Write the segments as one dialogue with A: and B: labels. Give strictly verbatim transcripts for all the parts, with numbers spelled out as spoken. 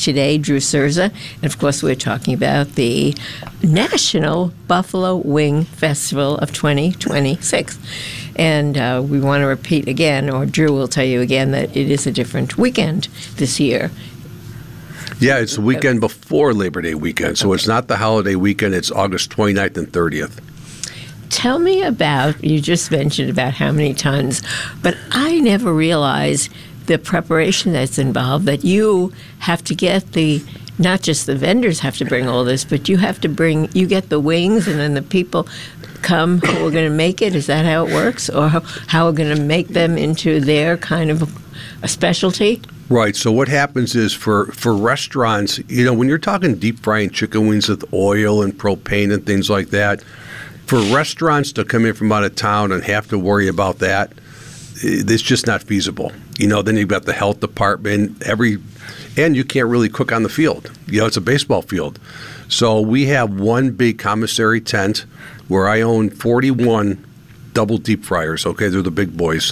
A: today, Drew Cerza. And, of course, we're talking about the National Buffalo Wing Festival of twenty twenty-six. And uh, we want to repeat again, or Drew will tell you again, that it is a different weekend this year.
B: Yeah, it's the weekend before Labor Day weekend. So okay. It's not the holiday weekend. It's August twenty-ninth and thirtieth.
A: Tell me about, you just mentioned about how many tons, but I never realized the preparation that's involved, that you have to get the, not just the vendors have to bring all this, but you have to bring, you get the wings and then the people come who are going to make it. Is that how it works? Or how, how are going to make them into their kind of a specialty?
B: Right. So what happens is for, for restaurants, you know, when you're talking deep frying chicken wings with oil and propane and things like that, for restaurants to come in from out of town and have to worry about that, it's just not feasible. You know, then you've got the health department, every, and you can't really cook on the field. You know, it's a baseball field. So we have one big commissary tent where I own forty-one double deep fryers. Okay, they're the big boys.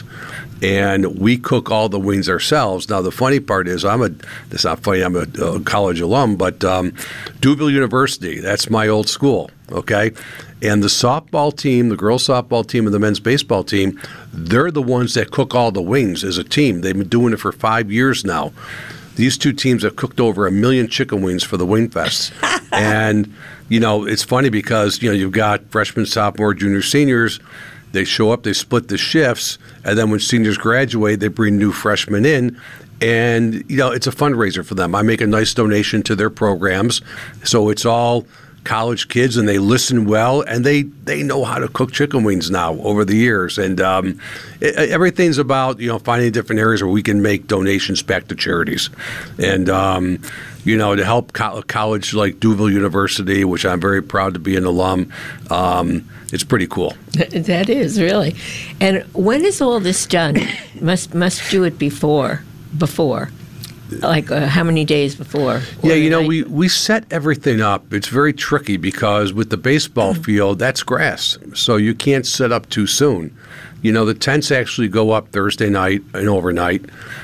B: And we cook all the wings ourselves. Now, the funny part is, I'm a, it's not funny, I'm a, a college alum, but um, Duville University, that's my old school, okay? And the softball team, the girls softball team and the men's baseball team, they're the ones that cook all the wings as a team. They've been doing it for five years now. These two teams have cooked over a million chicken wings for the Wing Fest. And, you know, it's funny because, you know, you've got freshmen, sophomore, junior, seniors. They show up, they split the shifts, and then when seniors graduate, they bring new freshmen in. And, you know, it's a fundraiser for them. I make a nice donation to their programs. So it's all college kids, and they listen well, and they, they know how to cook chicken wings now over the years. And um, it, everything's about, you know, finding different areas where we can make donations back to charities. And, um, you know, to help co- college like Duville University, which I'm very proud to be an alum, um, it's pretty cool.
A: That is, really. And when is all this done? must must do it before, before. Like uh, how many days before?
B: Yeah, you know, we, we set everything up. It's very tricky because with the baseball field, that's grass. So you can't set up too soon. You know, the tents actually go up Thursday night and overnight.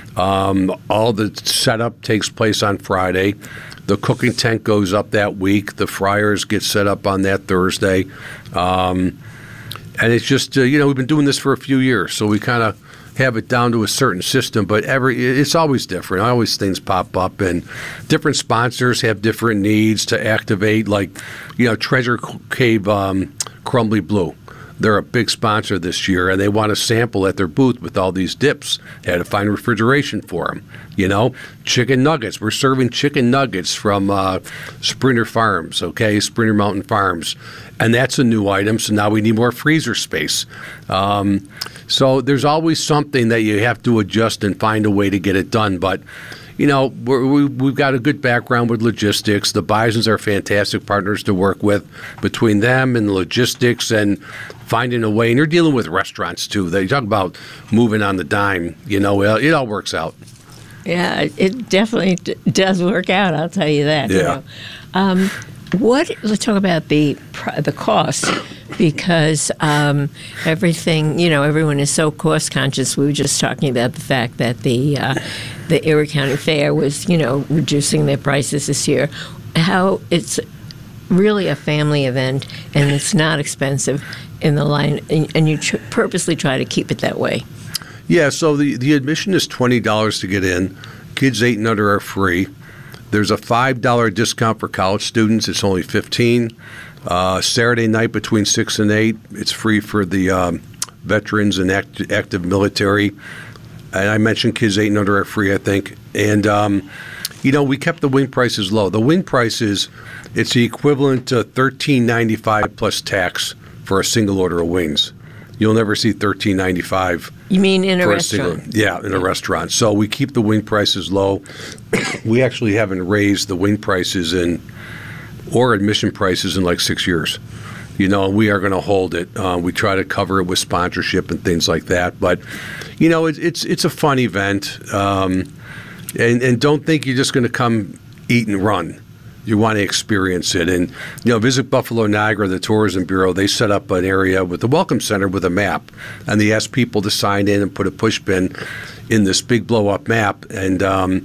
B: Um, all the setup takes place on Friday. The cooking tent goes up that week. The fryers get set up on that Thursday. Um, and it's just, uh, you know, we've been doing this for a few years, so we kind of have it down to a certain system, but every it's always different. Always things pop up, and different sponsors have different needs to activate, like, you know, Treasure Cave um, Crumbly Blue. They're a big sponsor this year, and they want to sample at their booth with all these dips. They had to find refrigeration for them. You know, chicken nuggets. We're serving chicken nuggets from uh, Sprinter Farms, okay, Sprinter Mountain Farms. And that's a new item, so now we need more freezer space. Um, so there's always something that you have to adjust and find a way to get it done. But, you know, we're, we, we've got a good background with logistics. The Bisons are fantastic partners to work with. Between them and the logistics and finding a way, and you're dealing with restaurants, too. They talk about moving on the dime. You know, it all works out.
A: Yeah, it definitely d- does work out, I'll tell you that.
B: Yeah.
A: You know. um, what, let's talk about the the cost, because um, everything, you know, everyone is so cost conscious. We were just talking about the fact that the uh, the Erie County Fair was, you know, reducing their prices this year. How it's really a family event, and it's not expensive in the line, and, and you tr- purposely try to keep it that way.
B: Yeah, so the, the admission is twenty dollars to get in. Kids eight and under are free. There's a five dollars discount for college students. It's only fifteen dollars. Uh, Saturday night between six and eight, it's free for the um, veterans and act- active military. And I mentioned kids eight and under are free, I think. And, um, you know, we kept the wing prices low. The wing prices, it's the equivalent to thirteen ninety-five plus tax for a single order of wings. You'll never see thirteen ninety-five.
A: You mean in a
B: for
A: restaurant?
B: A single, yeah, in a restaurant. So we keep the wing prices low. We actually haven't raised the wing prices in or admission prices in like six years. You know, we are going to hold it. Uh, we try to cover it with sponsorship and things like that. But, you know, it, it's it's a fun event. Um, and, and don't think you're just going to come eat and run. You want to experience it. And, you know, Visit Buffalo Niagara, the Tourism Bureau, they set up an area with the Welcome Center with a map. And they asked people to sign in and put a push pin in this big blow-up map. And um,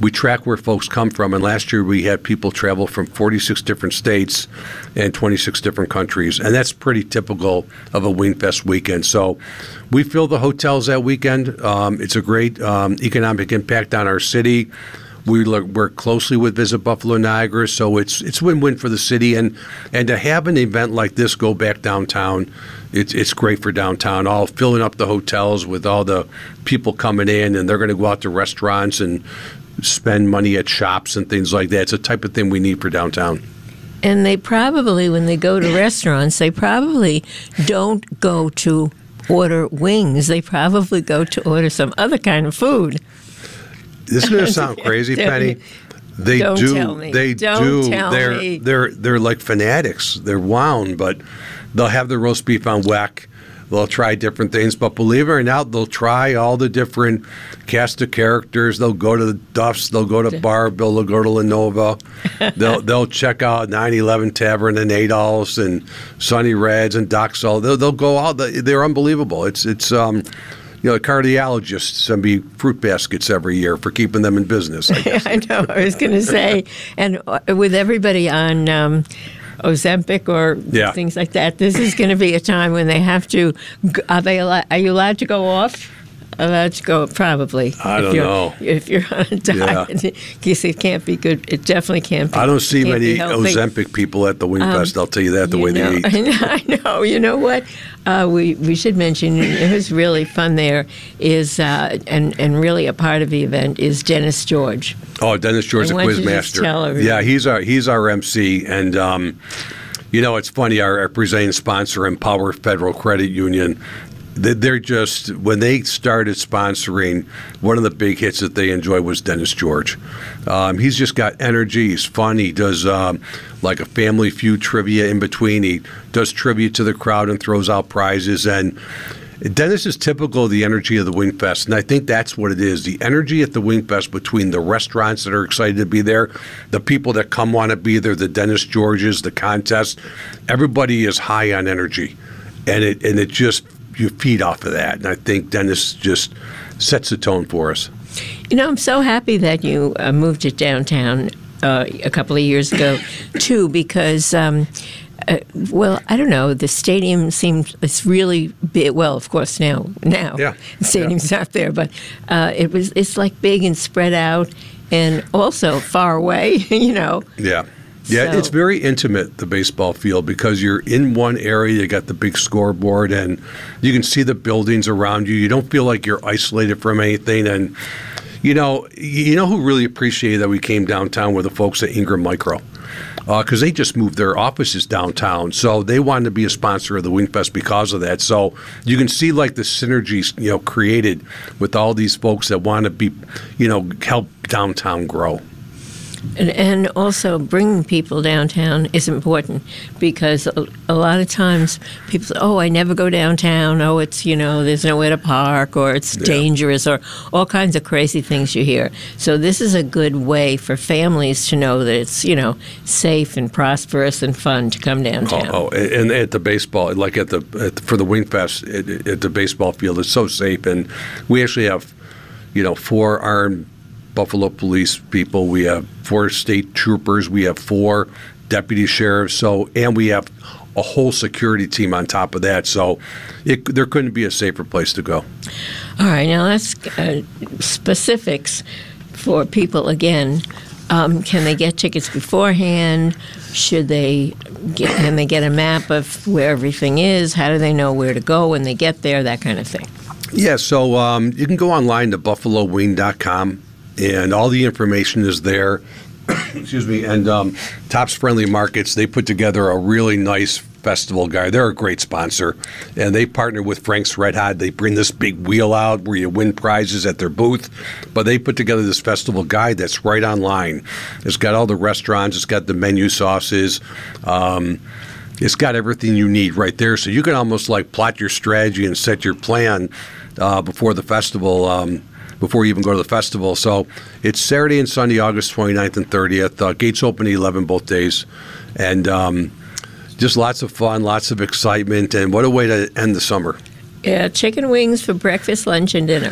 B: we track where folks come from. And last year we had people travel from forty-six different states and twenty-six different countries. And that's pretty typical of a Wingfest weekend. So we fill the hotels that weekend. Um, it's a great um, economic impact on our city. We look, work closely with Visit Buffalo Niagara, so it's it's win-win for the city. And, and to have an event like this go back downtown, it's it's great for downtown. All filling up the hotels with all the people coming in, and they're going to go out to restaurants and spend money at shops and things like that. It's the type of thing we need for downtown.
A: And they probably, when they go to restaurants, they probably don't go to order wings. They probably go to order some other kind of food.
B: This is going to sound crazy, Penny. They
A: Don't
B: do.
A: tell me.
B: They
A: Don't
B: do.
A: tell
B: they're
A: me.
B: they're they're like fanatics. They're wound, but they'll have the roast beef on weck. They'll try different things, but believe it or not, they'll try all the different cast of characters. They'll go to the Duffs. They'll go to Barville. They'll go to Lenova. they'll they'll check out nine eleven Tavern and Adolph's and Sunny Reds and Doxall. They'll they'll go out. They're unbelievable. It's it's um. You know, cardiologists send me fruit baskets every year for keeping them in business, I guess.
A: I know. I was going to say, and with everybody on um, Ozempic or
B: Yeah.
A: things like that, this is going to be a time when they have to. Are they? Allowed, are you allowed to go off? Allowed to go? Probably.
B: I
A: if
B: don't
A: you're,
B: know.
A: If you're on a diet, because it can't be good. It definitely can't be.
B: I don't see
A: can't
B: many
A: be healthy.
B: Ozempic people at the Wingfest. I'll tell you that the
A: You
B: way
A: know,
B: they eat.
A: I know. You know what? Uh, we we should mention it was really fun. There is uh, and and really a part of the event is Dennis George.
B: Oh, Dennis George, the
A: Why don't you just
B: Quizmaster.
A: tell everyone?
B: Yeah, he's our he's our M C, and um, you know it's funny. Our, our presenting sponsor, Empower Federal Credit Union. they- They're just when they started sponsoring, one of the big hits that they enjoy was Dennis George. Um, he's just got energy. He's fun. He does um, like a Family Feud trivia in between. He does trivia to the crowd and throws out prizes. And Dennis is typical of the energy of the Wingfest, and I think that's what it is. The energy at the Wingfest between the restaurants that are excited to be there, the people that come want to be there, the Dennis Georges, the contest, everybody is high on energy. And it and it just, you feed off of that. And I think Dennis just sets the tone for us.
A: You know, I'm so happy that you uh, moved it downtown uh, a couple of years ago, too, because, um, uh, well, I don't know, the stadium seemed, it's really big. Well, of course, now, now
B: Yeah.
A: the stadium's not there, but uh, it was, it's like big and spread out and also far away, you know.
B: Yeah. Yeah,
A: So-
B: it's very intimate, the baseball field, because you're in one area, you got the big scoreboard, and you can see the buildings around you. You don't feel like you're isolated from anything. And, you know, you know who really appreciated that we came downtown were the folks at Ingram Micro, because they just moved their offices downtown. So they wanted to be a sponsor of the Wingfest because of that. So you can see, like, the synergies, you know, created with all these folks that want to be, you know, help downtown grow.
A: And, and also bringing people downtown is important because a, a lot of times people say, oh, I never go downtown. Oh, it's, you know, there's nowhere to park or it's
B: Yeah.
A: dangerous or all kinds of crazy things you hear. So this is a good way for families to know that it's, you know, safe and prosperous and fun to come downtown.
B: Oh, oh, and at the baseball, like at the at, for the Wingfest at, at the baseball field, it's so safe. And we actually have, you know, four armed Buffalo police people. We have four state troopers. We have four deputy sheriffs. So, and we have a whole security team on top of that. So, it, there couldn't be a safer place to go.
A: All right, now that's uh, specifics for people again. Um, can they get tickets beforehand? Should they get, can they get a map of where everything is? How do they know where to go when they get there? That kind of thing.
B: Yeah, so um, you can go online to buffalo wing dot com, and all the information is there. Excuse me. And um, Tops Friendly Markets, they put together a really nice festival guide. They're a great sponsor, and they partner with Frank's Red Hot. They bring this big wheel out where you win prizes at their booth, but they put together this festival guide that's right online. It's got all the restaurants. It's got the menu sauces. Um, it's got everything you need right there, so you can almost like plot your strategy and set your plan uh, before the festival, um, before you even go to the festival. So it's Saturday and Sunday, August twenty-ninth and thirtieth. Uh, gates open at eleven both days, and um, just lots of fun, lots of excitement, and what a way to end the summer.
A: Yeah, chicken wings for breakfast, lunch, and dinner.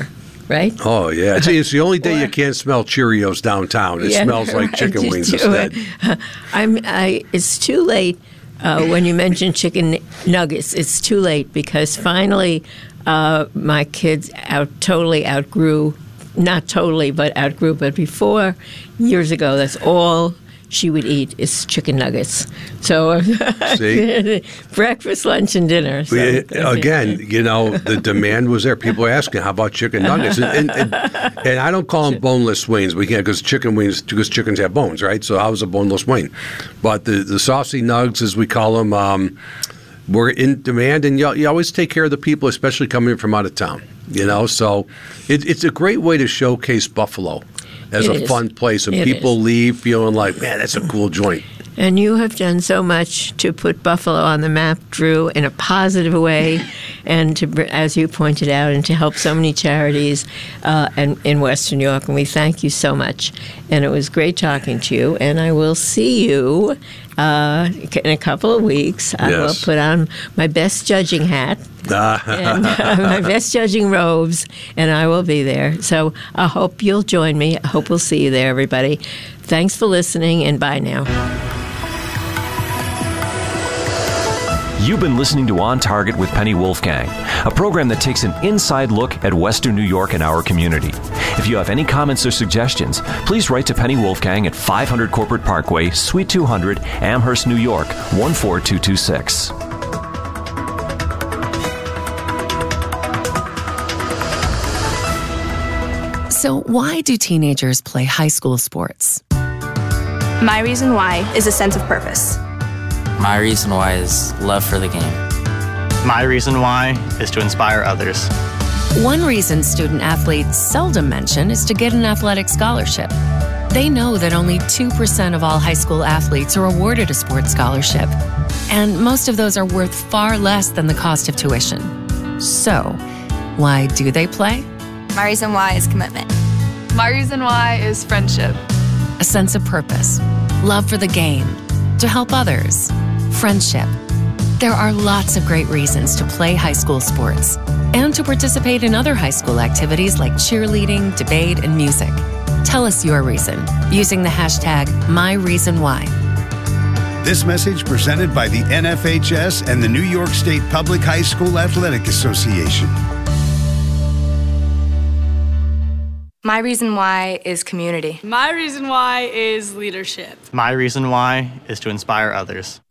A: right?
B: Oh, yeah. It's, it's the only day you can't smell Cheerios downtown. It
A: Yeah,
B: smells like
A: right,
B: chicken
A: you
B: wings
A: do
B: instead.
A: it. I'm, I, it's too late uh, when you mention chicken nuggets. It's too late because finally uh, my kids out totally outgrew, not totally, but outgrew, but before, years ago, that's all she would eat is chicken nuggets. So
B: See?
A: breakfast, lunch, and dinner. So.
B: We- Again, you know, the demand was there. People were asking, how about chicken nuggets? And, and, and, and I don't call them boneless wings. We can't, because chicken wings, because chickens have bones, right? So how's a boneless wing? But the, the saucy nugs, as we call them, um, were in demand. And you, you always take care of the people, especially coming from out of town, you know? So it, it's a great way to showcase Buffalo as
A: It
B: a
A: is.
B: fun place. And
A: It
B: people
A: is.
B: leave feeling like, man, that's a cool joint.
A: And you have done so much to put Buffalo on the map, Drew, in a positive way, and to, br- as you pointed out, and to help so many charities uh, and in Western New York. And we thank you so much. And it was great talking to you. And I will see you uh, in a couple of weeks. I will
B: Yes.
A: put on my best judging hat. and uh, my best judging robes, and I will be there. So I hope you'll join me. I hope we'll see you there, everybody. Thanks for listening, and bye now.
C: You've been listening to On Target with Penny Wolfgang, a program that takes an inside look at Western New York and our community. If you have any comments or suggestions, please write to Penny Wolfgang at five hundred Corporate Parkway, Suite two hundred, Amherst, New York, one four two two six.
D: So why do teenagers play high school sports?
E: My reason why is a sense of purpose.
F: My reason why is love for the game.
G: My reason why is to inspire others.
D: One reason student athletes seldom mention is to get an athletic scholarship. They know that only two percent of all high school athletes are awarded a sports scholarship, and most of those are worth far less than the cost of tuition. So, why do they play?
E: My reason why is commitment.
H: My reason why is friendship.
D: A sense of purpose, love for the game, to help others, friendship. There are lots of great reasons to play high school sports and to participate in other high school activities like cheerleading, debate, and music. Tell us your reason using the hashtag MyReasonWhy.
I: This message presented by the N F H S and the New York State Public High School Athletic Association.
E: My reason why is community.
H: My reason why is leadership.
G: My reason why is to inspire others.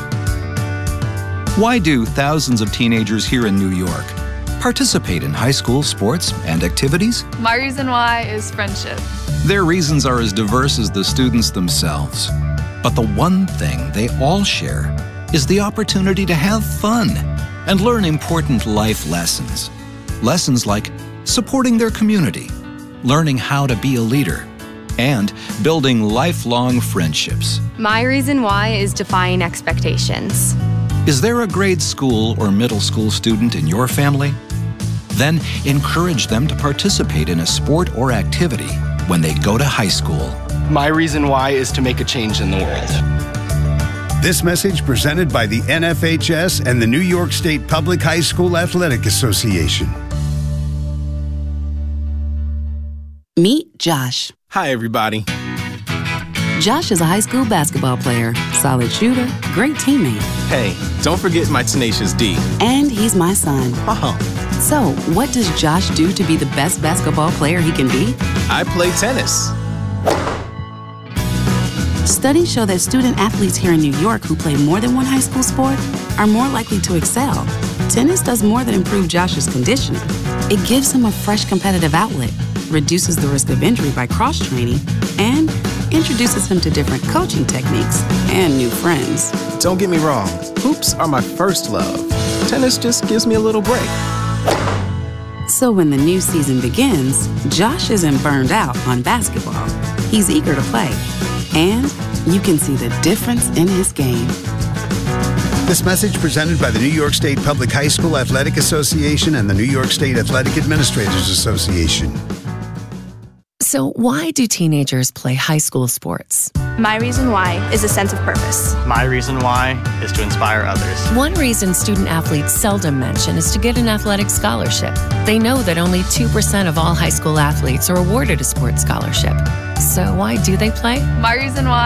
J: Why do thousands of teenagers here in New York participate in high school sports and activities?
H: My reason why is friendship.
J: Their reasons are as diverse as the students themselves. But the one thing they all share is the opportunity to have fun and learn important life lessons. Lessons like supporting their community, learning how to be a leader, and building lifelong friendships.
E: My reason why is defying expectations.
J: Is there a grade school or middle school student in your family? Then encourage them to participate in a sport or activity when they go to high school.
K: My reason why is to make a change in the world.
I: This message presented by the N F H S and the New York State Public High School Athletic Association.
L: Meet Josh.
K: Hi, everybody.
L: Josh is a high school basketball player, solid shooter, great teammate.
K: Hey, don't forget my tenacious D.
L: And he's my son.
K: Uh-huh.
L: So, what does Josh do to be the best basketball player he can be?
K: I play tennis.
L: Studies show that student athletes here in New York who play more than one high school sport are more likely to excel. Tennis does more than improve Josh's conditioning. It gives him a fresh competitive outlet, reduces the risk of injury by cross-training, and introduces him to different coaching techniques and new friends.
K: Don't get me wrong, hoops are my first love. Tennis just gives me a little break.
L: So when the new season begins, Josh isn't burned out on basketball. He's eager to play, and you can see the difference in his game.
I: This message presented by the New York State Public High School Athletic Association and the New York State Athletic Administrators Association.
D: So why do teenagers play high school sports?
M: My reason why is a sense of purpose.
G: My reason why is to inspire others.
D: One reason student athletes seldom mention is to get an athletic scholarship. They know that only two percent of all high school athletes are awarded a sports scholarship. So why do they play?
H: My reason why